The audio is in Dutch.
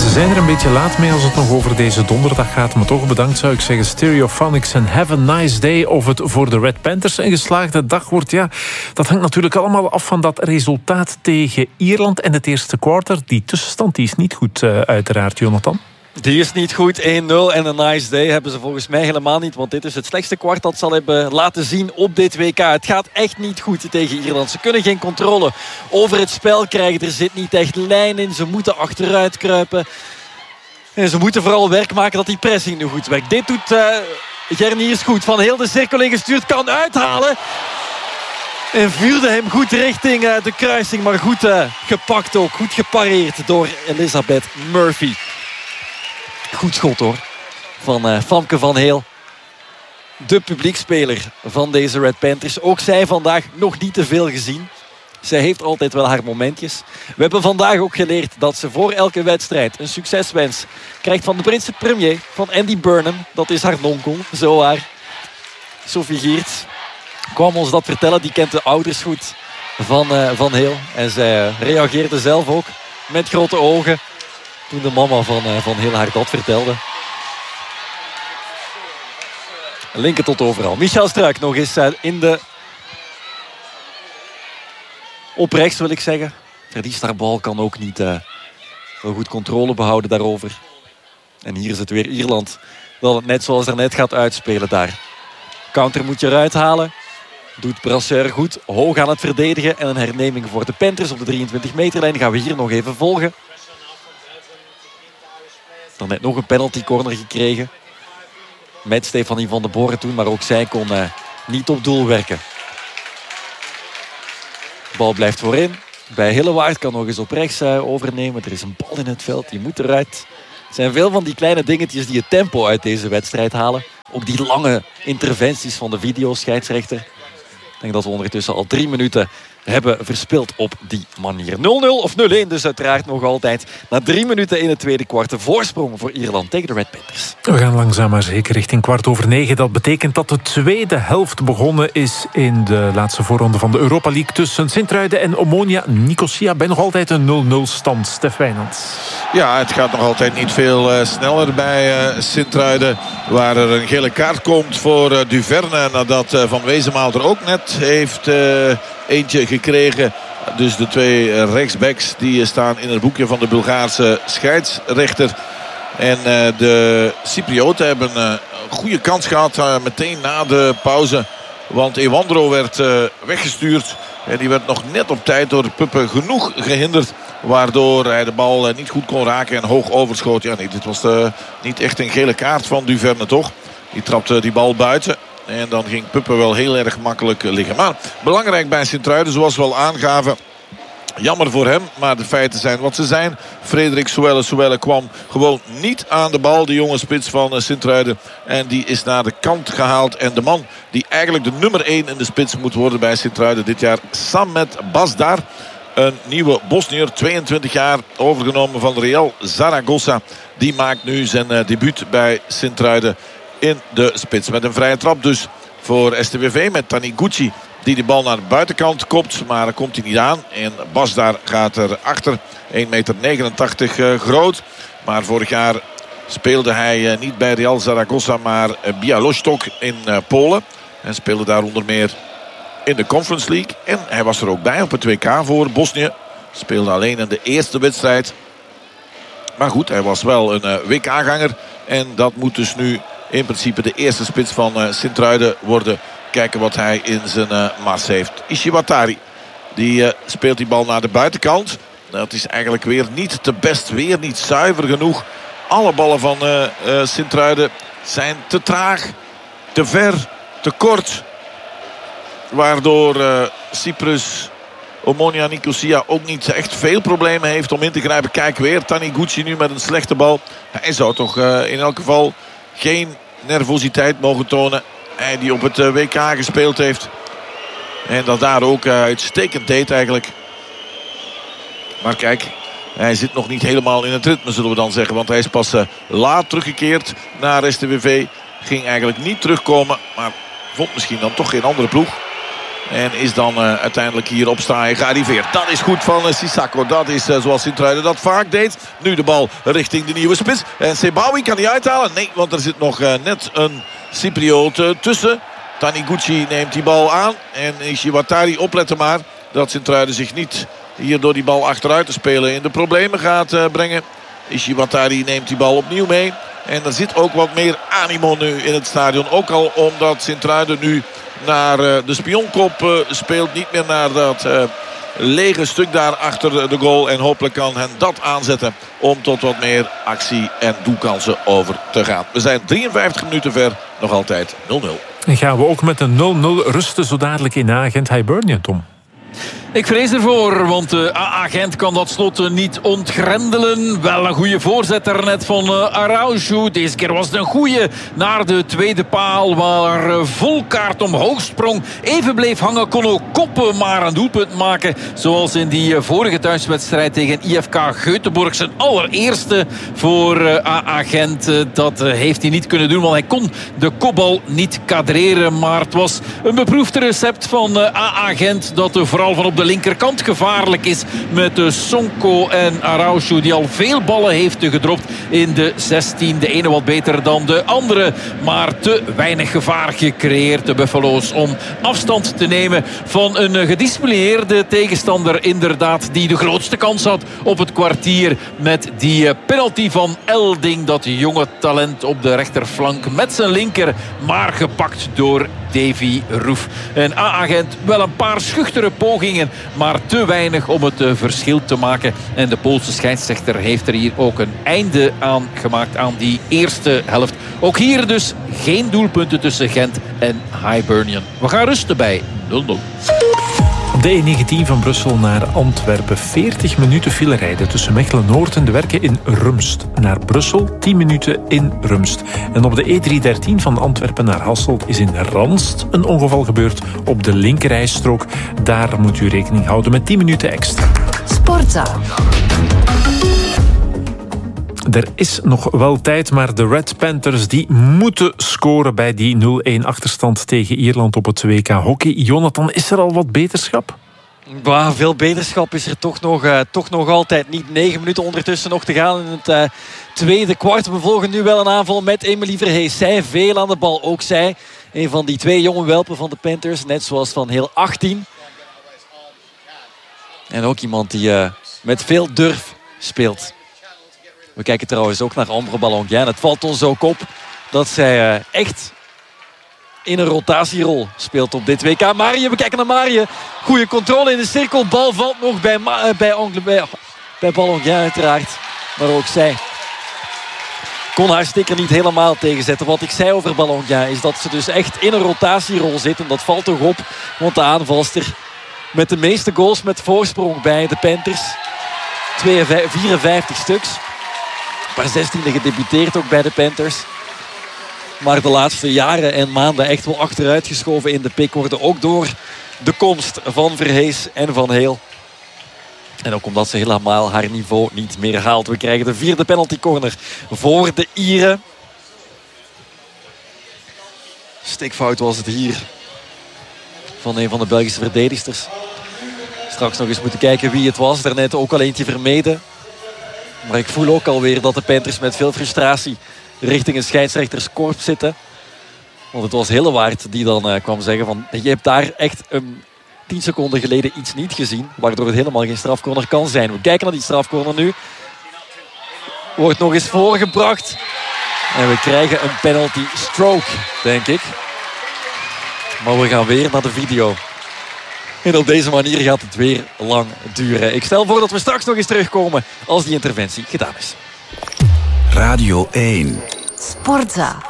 Ze zijn er een beetje laat mee als het nog over deze donderdag gaat. Maar toch bedankt zou ik zeggen Stereophonics en Have a Nice Day. Of het voor de Red Panthers een geslaagde dag wordt, ja, dat hangt natuurlijk allemaal af van dat resultaat tegen Ierland en het eerste quarter. Die tussenstand die is niet goed, uiteraard, Jonathan. Die is niet goed. 1-0 en een nice day hebben ze volgens mij helemaal niet. Want dit is het slechtste kwart dat ze al hebben laten zien op dit WK. Het gaat echt niet goed tegen Ierland. Ze kunnen geen controle over het spel krijgen. Er zit niet echt lijn in. Ze moeten achteruit kruipen. En ze moeten vooral werk maken dat die pressing nu goed werkt. Dit doet Gerniers goed. Van heel de cirkel ingestuurd. Kan uithalen. En vuurde hem goed richting de kruising. Maar goed gepakt ook. Goed gepareerd door Elizabeth Murphy. Goed schot hoor. Van Famke van Heel. De publiekspeler van deze Red Panthers. Ook zij vandaag nog niet te veel gezien. Zij heeft altijd wel haar momentjes. We hebben vandaag ook geleerd dat ze voor elke wedstrijd een succeswens krijgt van de Britse premier. Van Andy Burnham. Dat is haar nonkel. Zo haar. Sophie Geert kwam ons dat vertellen. Die kent de ouders goed van Heel. En zij reageerde zelf ook met grote ogen toen de mama van Heel haar dat vertelde. Linken tot overal. Michael Struik nog eens in de... Op rechts wil ik zeggen. Verliest haar bal, kan ook niet wel goed controle behouden daarover. En hier is het weer Ierland. Dat het net zoals daarnet gaat uitspelen daar. Counter moet je eruit halen. Doet Brasseur goed. Hoog aan het verdedigen. En een herneming voor de Panthers op de 23 meterlijn. Gaan we hier nog even volgen. Dan net nog een penalty corner gekregen. Met Stefanie van den Boren toen. Maar ook zij kon niet op doel werken. De bal blijft voorin. Bij Hillewaard kan nog eens op rechts overnemen. Er is een bal in het veld. Die moet eruit. Het zijn veel van die kleine dingetjes die het tempo uit deze wedstrijd halen. Ook die lange interventies van de videoscheidsrechter. Ik denk dat we ondertussen al 3 minuten hebben verspeeld op die manier. 0-0 of 0-1 dus uiteraard nog altijd. Na 3 minuten in het tweede kwart voorsprong voor Ierland tegen de Red Panthers. We gaan langzaam maar zeker richting 9:15. Dat betekent dat de tweede helft begonnen is in de laatste voorronde van de Europa League tussen Sint-Truiden en Omonia Nicosia. Bij nog altijd een 0-0 stand. Stef Wijnands. Ja, het gaat nog altijd niet veel sneller bij Sint-Truiden. Waar er een gele kaart komt voor Duverne. Nadat Van Wezenmaal er ook net heeft eentje gekregen. Dus de 2 rechtsbacks die staan in het boekje van de Bulgaarse scheidsrechter. En de Cyprioten hebben een goede kans gehad meteen na de pauze. Want Ewandro werd weggestuurd. En die werd nog net op tijd door de Puppen genoeg gehinderd. Waardoor hij de bal niet goed kon raken en hoog overschoot. Ja, nee, dit was niet echt een gele kaart van Duverne toch. Die trapte die bal buiten. En dan ging Puppen wel heel erg makkelijk liggen. Maar belangrijk bij Sint-Truiden, zoals we al aangaven. Jammer voor hem, maar de feiten zijn wat ze zijn. Frederik Souelle kwam gewoon niet aan de bal. De jonge spits van Sint-Truiden. En die is naar de kant gehaald. En de man die eigenlijk de nummer 1 in de spits moet worden bij Sint-Truiden dit jaar. Samet Basdar. Een nieuwe Bosniër, 22 jaar, overgenomen van Real Zaragoza. Die maakt nu zijn debuut bij Sint-Truiden in de spits. Met een vrije trap dus voor STWV met Taniguchi. Die de bal naar de buitenkant kopt. Maar daar komt hij niet aan. En Basdar gaat erachter. 1,89 meter groot. Maar vorig jaar speelde hij niet bij Real Zaragoza. Maar Białystok in Polen. En speelde daar onder meer in de Conference League. En hij was er ook bij op het WK voor Bosnië. Speelde alleen in de eerste wedstrijd. Maar goed, hij was wel een WK-ganger. En dat moet dus nu in principe de eerste spits van Sint-Truiden worden. Kijken wat hij in zijn mars heeft. Ishiwatari. Die speelt die bal naar de buitenkant. Dat is eigenlijk weer niet te best. Weer niet zuiver genoeg. Alle ballen van Sint-Truiden zijn te traag. Te ver. Te kort. Waardoor Cyprus Omonia Nicosia ook niet echt veel problemen heeft om in te grijpen. Kijk weer. Taniguchi nu met een slechte bal. Hij zou toch in elk geval geen nervositeit mogen tonen. Hij die op het WK gespeeld heeft. En dat daar ook uitstekend deed eigenlijk. Maar kijk, hij zit nog niet helemaal in het ritme, zullen we dan zeggen. Want hij is pas laat teruggekeerd naar STWV. Ging eigenlijk niet terugkomen. Maar vond misschien dan toch geen andere ploeg. En is dan uiteindelijk hier op staan gearriveerd. Dat is goed van Sissako. Dat is zoals Sint-Truiden dat vaak deed. Nu de bal richting de nieuwe spits. En Sebawi kan die uithalen. Nee, want er zit nog net een Cypriot tussen. Taniguchi neemt die bal aan. En Ishiwatari, opletten maar dat Sint-Truiden zich niet hier door die bal achteruit te spelen in de problemen gaat brengen. Ishiwatari neemt die bal opnieuw mee. En er zit ook wat meer animo nu in het stadion. Ook al omdat Sint-Truiden nu naar de spionkop speelt. Niet meer naar dat lege stuk daar achter de goal. En hopelijk kan hen dat aanzetten om tot wat meer actie en doelkansen over te gaan. We zijn 53 minuten ver. Nog altijd 0-0. En gaan we ook met een 0-0 rusten zo dadelijk in Agent Hibernian, Tom? Ik vrees ervoor, want AA Gent kan dat slot niet ontgrendelen. Wel een goede voorzet net van Araujo. Deze keer was het een goede naar de tweede paal, waar Volkaart omhoog sprong. Even bleef hangen, kon ook koppen, maar een doelpunt maken. Zoals in die vorige thuiswedstrijd tegen IFK Göteborg. Zijn allereerste voor AA Gent. Dat heeft hij niet kunnen doen, want hij kon de kopbal niet kadreren. Maar het was een beproefd recept van AA Gent, dat vooral van op de linkerkant gevaarlijk is met Sonko en Araujo, die al veel ballen heeft gedropt in de 16. De ene wat beter dan de andere, maar te weinig gevaar gecreëerd, de Buffalo's, om afstand te nemen van een gedisciplineerde tegenstander, inderdaad, die de grootste kans had op het kwartier met die penalty van Elding, dat jonge talent op de rechterflank met zijn linker, maar gepakt door Davy Roef. En AA Gent wel een paar schuchtere pogingen, maar te weinig om het verschil te maken. En de Poolse scheidsrechter heeft er hier ook een einde aan gemaakt aan die eerste helft. Ook hier dus geen doelpunten tussen Gent en Hibernian. We gaan rusten bij 0-0. De E19 van Brussel naar Antwerpen. 40 minuten file rijden tussen Mechelen-Noord en de werken in Rumst. Naar Brussel 10 minuten in Rumst. En op de E313 van Antwerpen naar Hasselt is in Ranst een ongeval gebeurd op de linkerrijstrook. Daar moet u rekening houden met 10 minuten extra. Sportza. Er is nog wel tijd, maar de Red Panthers die moeten scoren bij die 0-1 achterstand tegen Ierland op het WK Hockey. Jonathan, is er al wat beterschap? Bah, veel beterschap is er toch nog altijd niet. 9 minuten ondertussen nog te gaan in het tweede kwart. We volgen nu wel een aanval met Emily Verhees. Zij veel aan de bal. Ook zij, een van die 2 jonge welpen van de Panthers. Net zoals Van Heel 18. En ook iemand die met veel durf speelt. We kijken trouwens ook naar Ambre Ballonguin. Het valt ons ook op dat zij echt in een rotatierol speelt op dit WK. Marië, we kijken naar Marië. Goede controle in de cirkel. Bal valt nog bij Ballonguin uiteraard. Maar ook zij kon haar sticker niet helemaal tegenzetten. Wat ik zei over Ballonguin is dat ze dus echt in een rotatierol zit. En dat valt toch op. Want de aanvalster met de meeste goals met voorsprong bij de Panthers. 54 stuks. Maar 16e gedebuteerd ook bij de Panthers. Maar de laatste jaren en maanden echt wel achteruit geschoven in de pickorde. Ook door de komst van Verhees en Van Heel. En ook omdat ze helemaal haar niveau niet meer haalt. We krijgen de 4e penalty corner voor de Ieren. Stikfout was het hier van een van de Belgische verdedigsters. Straks nog eens moeten kijken wie het was. Daarnet ook al eentje vermeden. Maar ik voel ook alweer dat de Panthers met veel frustratie richting een scheidsrechterskorps zitten. Want het was Hillewaard die dan kwam zeggen van... Je hebt daar echt 10 seconden geleden iets niet gezien. Waardoor het helemaal geen strafcorner kan zijn. We kijken naar die strafcorner nu. Wordt nog eens voorgebracht. En we krijgen een penalty stroke, denk ik. Maar we gaan weer naar de video. En op deze manier gaat het weer lang duren. Ik stel voor dat we straks nog eens terugkomen als die interventie gedaan is. Radio 1. Sportza.